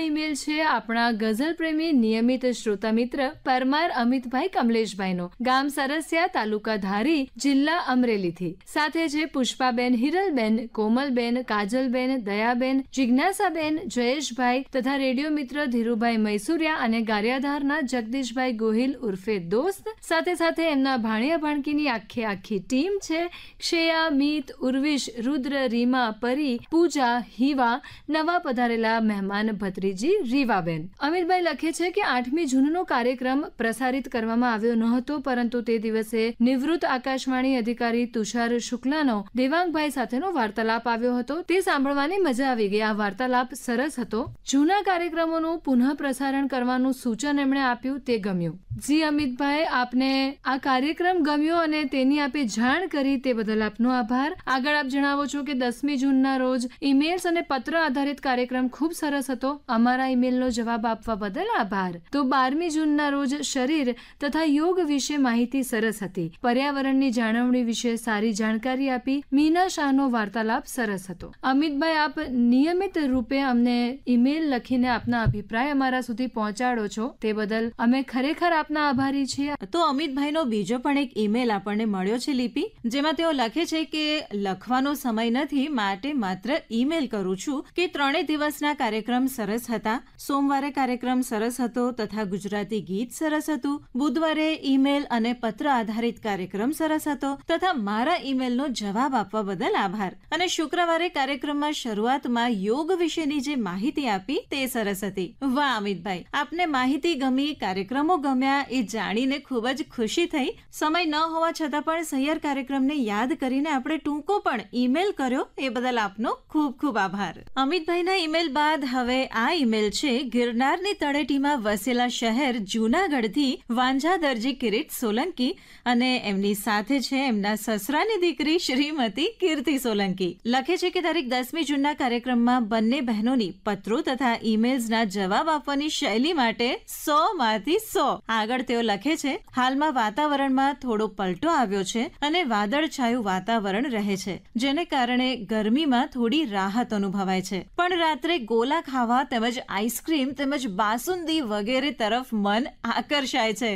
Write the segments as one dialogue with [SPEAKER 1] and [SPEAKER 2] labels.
[SPEAKER 1] Email છે આપણા ગઝલ પ્રેમી નિયમિત શ્રોતા મિત્ર પરમાર અમિતભાઈ કમલેશભાઈનો, ગામ સરસિયા, તાલુકા ધારી, જિલ્લા અમરેલીથી. સાથે છે પુષ્પાબેન, હિરલબેન, કોમલબેન, કાજલબેન, દયાબેન, જિજ્ઞાસાબેન, જયેશભાઈ તથા રેડિયો મિત્ર ધીરુભાઈ મૈસુરિયા અને ગારિયાધારના જગદીશભાઈ ગોહિલ ઉર્ફે દોસ્ત. સાથે સાથે એમના ભાણિયા ભાણકીની આખી ટીમ છે. ક્ષયા, મીત, ઉર્વિશ, રુદ્ર, રીમા, પરી, પૂજા, હિવા, નવા પધારેલા મહેમાન ભત્રીજી રીવાબેન. અમિતભાઈ લખે છે કે 8મી જૂનનો કાર્યક્રમ પ્રસારિત કરવામાં આવ્યો ન હતો, પરંતુ તે દિવસે નિવૃત્ત આકાશવાણી અધિકારી તુષાર શુક્લાનો દેવાંગભાઈ સાથેનો વાર્તાલાપ આવ્યો હતો. તે સાંભળવાની મજા આવી ગઈ. આ વાર્તાલાપ સરસ હતો. જૂના કાર્યક્રમોનું પુનઃ પ્રસારણ કરવાનું સૂચન એમણે આપ્યું, તે ગમ્યું. જી અમિતભાઈ, આપને આ કાર્યક્રમ ગમ્યો અને તેની આપે જાણ કરી તે બદલ આપનો આભાર. આગળ આપ જણાવો છો કે 10મી જૂનના રોજ ઈમેલ્સ અને પત્ર આધારિત કાર્યક્રમ ખૂબ સરસ હતો. અમારા ઈમેલનો જવાબ આપવા બદલ આભાર. તો 12મી જૂનના રોજ શરીર તથા યોગ વિશે માહિતી સરસ હતી. પર્યાવરણની જાળવણી વિશે સારી જાણકારી આપી. મીના શાહનો વાર્તાલાપ સરસ હતો. અમિતભાઈ, આપ નિયમિત રૂપે અમને ઈમેલ લખીને આપના અભિપ્રાય અમારા સુધી પહોંચાડો છો, તે બદલ અમે ખરેખર આપના આભારી છીએ.
[SPEAKER 2] તો અમિતભાઈનો બીજો પણ એક ઈમેલ આપણને મળ્યો છે લિપિ, જેમાં તેઓ લખે છે કે લખવાનો સમય નથી, માટે માત્ર ઈમેલ કરું છું કે 3 દિવસના કાર્યક્રમ સરસ હતા. સોમવારે કાર્યક્રમ સરસ હતો તથા ગુજરાતી ગીત સરસ હતું. બુધવારે ઈમેલ અને પત્ર આધારિત કાર્યક્રમ સરસ હતો તથા મારા ઈમેલનો જવાબ આપવા બદલ આભાર. અને શુક્રવારે કાર્યક્રમમાં શરૂઆતમાં યોગ વિશેની જે માહિતી આપી તે સરસ હતી. વાહ અમિતભાઈ, આપને માહિતી ગમી, કાર્યક્રમો ગમ્યા એ જાણીને ખૂબ જ ખુશી થઈ. સમય ન હોવા છતાં પણ સહિયાર કાર્યક્રમને યાદ કરીને આપણે ટૂંકો પણ ઈમેલ કર્યો, એ બદલ આપનો ખૂબ ખૂબ આભાર. અમિતભાઈના ઈમેલ બાદ હવે આ ઈમેલ છે ગિરનારની તળેટીમાં વસેલા શહેર જૂનાગઢથી વાંઝા દરજી કિરીટ સોલંકી, અને એમની સાથે છે એમના સસરાની દીકરી શ્રીમતી કીર્તિ સોલંકી. લખે છે કે તારીખ 10મી જૂનના કાર્યક્રમમાં બંને બહેનોની પત્રો તથા ઈમેલ્સના જવાબ આપવાની શૈલી માટે 100માંથી 100. આગળ તેઓ લખે છે, હાલમાં વાતાવરણમાં થોડો પલટો આવ્યો છે અને વાદળછાયું વાતાવરણ રહે છે, જેને કારણે ગરમીમાં થોડી રાહત અનુભવાય છે. પણ રાત્રે ગોલા ખાવા તેમજ આઈસ્ક્રીમ તેમજ બાસુંદી વગેરે તરફ મન આકર્ષાય છે.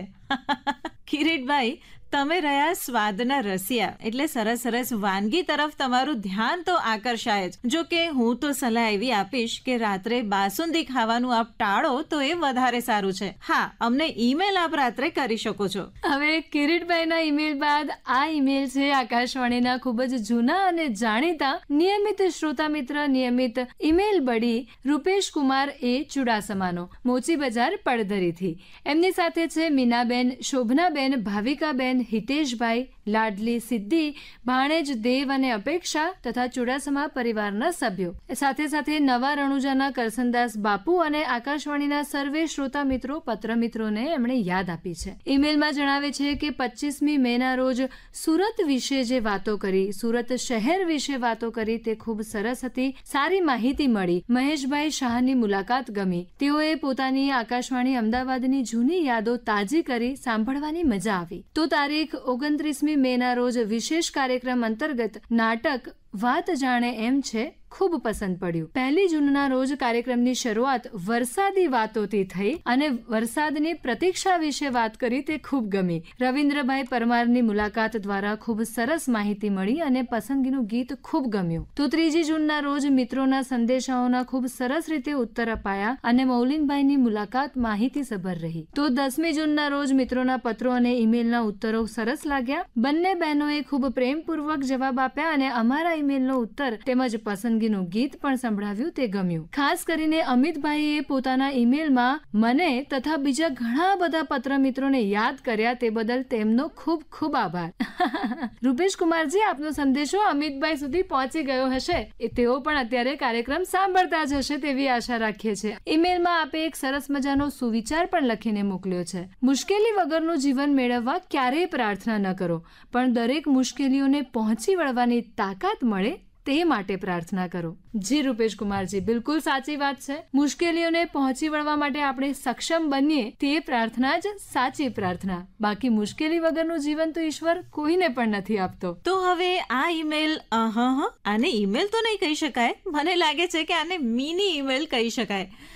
[SPEAKER 2] કિરીટભાઈ, તમે રહ્યા સ્વાદના રસિયા, એટલે સરસ સરસ વાનગી તરફ તમારું ધ્યાન તો આકર્ષાય જ. જો કે હું તો સલાહ એવી આપીશ કે રાત્રે બાસુંદી ખાવાનું આપ ટાળો તો એ વધારે સારું છે. હા, અમને ઈમેલ આપ રાત્રે કરી શકો છો.
[SPEAKER 1] હવે કિરીટભાઈના ઈમેલ બાદ આ ઈમેલ છે આકાશવાણીના ખૂબ જ જૂના અને જાણીતા નિયમિત શ્રોતા મિત્ર, નિયમિત ઈમેલ બડી રૂપેશ કુમાર એ ચુડાસમાનો, મોચી બજાર પડધરીથી. એમની સાથે છે મીનાબેન, શોભનાબેન, ભાવિકાબેન, હિતેશભાઈ, લાડલી સિદ્ધિ, ભાણેજ દેવ અને અપેક્ષા તથા ચુડાસમા પરિવારના સભ્યો. સાથે સાથે નવા રણુજાના કરસનદાસ બાપુ અને આકાશવાણીના સર્વે શ્રોતા મિત્રો, પત્ર મિત્રોને એમણે યાદ આપી છે. ઈમેલમાં જણાવે છે કે 25મી મેના રોજ સુરત વિશે જે વાતો કરી, સુરત શહેર વિશે વાતો કરી, તે ખૂબ સરસ હતી. સારી માહિતી મળી. મહેશભાઈ શાહની મુલાકાત ગમી. તેઓએ પોતાની આકાશવાણી અમદાવાદની જૂની યાદો તાજી કરી, સાંભળવાની મજા આવી. તો તારીખ 29મી મેના રોજ વિશેષ કાર્યક્રમ અંતર્ગત નાટક વાત જાણે એમ છે ખૂબ પસંદ પડ્યું. 1 જૂનના રોજ કાર્યક્રમની શરૂઆત વરસાદી વાતોથી થઈ અને વરસાદની પ્રતીક્ષા વિશે વાત કરી, તે ખૂબ ગમી. રવિન્દ્રભાઈ પરમારની મુલાકાત દ્વારા ખૂબ સરસ માહિતી મળી અને પસંદગીનું ગીત ખૂબ ગમ્યું. તો 3 જૂનના રોજ મિત્રોના સંદેશાઓના ખૂબ સરસ રીતે ઉત્તર અપાયા અને મૌલિનભાઈની મુલાકાત માહિતીસભર રહી. તો 10મી જૂનના રોજ મિત્રોના પત્રો અને ઈમેલના ઉત્તરો સરસ લાગ્યા. બંને બહેનોએ ખૂબ પ્રેમપૂર્વક જવાબ આપ્યા અને અમારા ઈમેલનો ઉત્તર તેમજ પસંદગીનું ગીત પણ સંભળાવ્યું, તે ગમ્યું. ખાસ કરીને અમિતભાઈએ પોતાના ઈમેલમાં મને તથા બીજા ઘણા બધા પત્ર મિત્રોને યાદ કર્યા, તે બદલ તેમનો ખૂબ ખૂબ આભાર. રૂપેશ કુમારજી, આપનો સંદેશો અમિતભાઈ સુધી પહોંચી ગયો હશે. તેઓ પણ અત્યારે કાર્યક્રમ સાંભળતા જ હશે તેવી આશા રાખીએ છીએ. ઈમેલમાં આપે એક સરસ મજાનો સુવિચાર પણ લખીને મોકલ્યો છે. મુશ્કેલી વગરનું જીવન મેળવવા ક્યારેય પ્રાર્થના ન કરો, પણ દરેક મુશ્કેલીઓને પહોંચી વળવાની તાકાત મળે તે માટે પ્રાર્થના કરો. જી રૂપેશ કુમારજી, બિલકુલ સાચી વાત છે. મુશ્કેલીઓને પહોંચી વળવા માટે આપણે સક્ષમ બનીએ તે પ્રાર્થના જ સાચી પ્રાર્થના. બાકી મુશ્કેલી વગરનું જીવન તો ઈશ્વર કોઈને પણ નથી આપતો.
[SPEAKER 2] તો હવે આ ઈમેલ, આને ઈમેલ તો નહીં કહી શકાય, મને લાગે છે કે આને મિની ઈમેલ કહી શકાય.